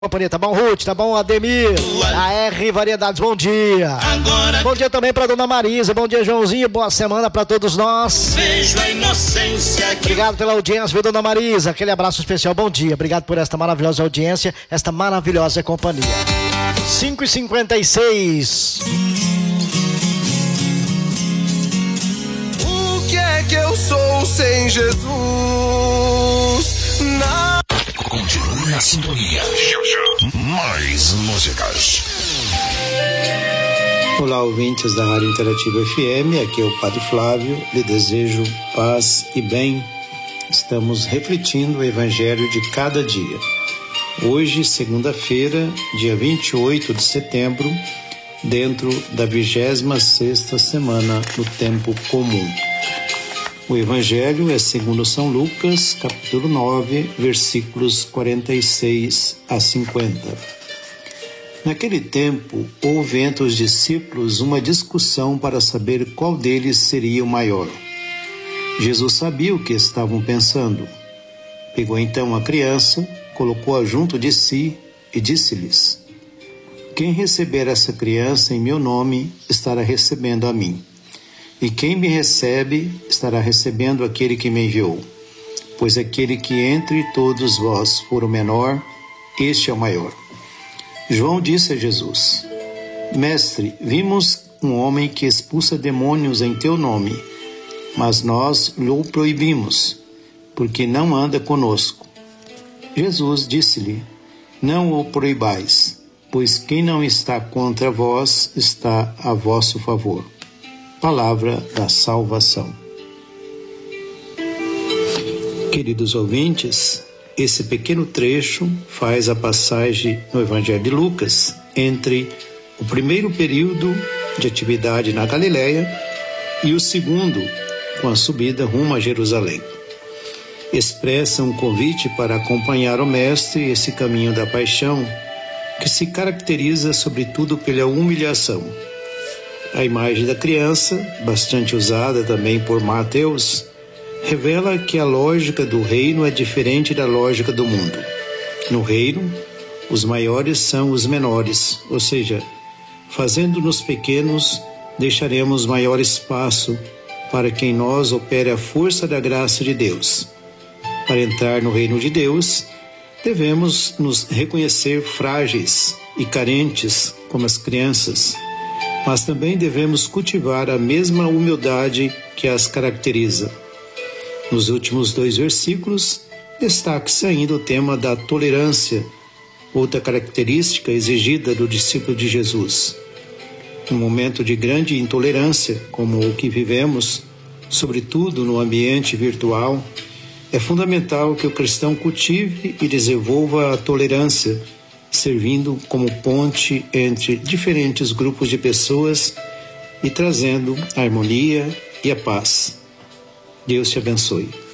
Companhia, tá bom, Ruth? Tá bom, Ademir? A R Variedades, bom dia. Bom dia também pra dona Marisa, bom dia, Joãozinho, boa semana pra todos nós. Vejo a inocência que... Obrigado pela audiência, viu, dona Marisa? Aquele abraço especial, bom dia. Obrigado por esta maravilhosa audiência, esta maravilhosa companhia. 5h56. O que é que eu sou sem Jesus? Não. Continue na sintonia. Mais músicas. Olá, ouvintes da Rádio Interativa FM, aqui é o Padre Flávio, lhe desejo paz e bem. Estamos refletindo o Evangelho de cada dia. Hoje, segunda-feira, dia 28 de setembro, dentro da 26ª semana do Tempo Comum. O Evangelho é segundo São Lucas, capítulo 9, versículos 46 a 50. Naquele tempo, houve entre os discípulos uma discussão para saber qual deles seria o maior. Jesus sabia o que estavam pensando. Pegou então a criança, colocou-a junto de si e disse-lhes: quem receber essa criança em meu nome, estará recebendo a mim. E quem me recebe, estará recebendo aquele que me enviou. Pois aquele que entre todos vós for o menor, este é o maior. João disse a Jesus: Mestre, vimos um homem que expulsa demônios em teu nome, mas nós lhe proibimos, porque não anda conosco. Jesus disse-lhe: não o proibais, pois quem não está contra vós está a vosso favor. Palavra da salvação. Queridos ouvintes, esse pequeno trecho faz a passagem no Evangelho de Lucas entre o primeiro período de atividade na Galileia e o segundo, com a subida rumo a Jerusalém. Expressa um convite para acompanhar o Mestre esse caminho da paixão, que se caracteriza sobretudo pela humilhação. A imagem da criança, bastante usada também por Mateus, revela que a lógica do reino é diferente da lógica do mundo. No reino, os maiores são os menores, ou seja, fazendo-nos pequenos, deixaremos maior espaço para que em nós opere a força da graça de Deus. Para entrar no reino de Deus, devemos nos reconhecer frágeis e carentes como as crianças, mas também devemos cultivar a mesma humildade que as caracteriza. Nos últimos 2 versículos, destaca-se ainda o tema da tolerância, outra característica exigida do discípulo de Jesus. Um momento de grande intolerância, como o que vivemos, sobretudo no ambiente virtual, é fundamental que o cristão cultive e desenvolva a tolerância, servindo como ponte entre diferentes grupos de pessoas e trazendo a harmonia e a paz. Deus te abençoe.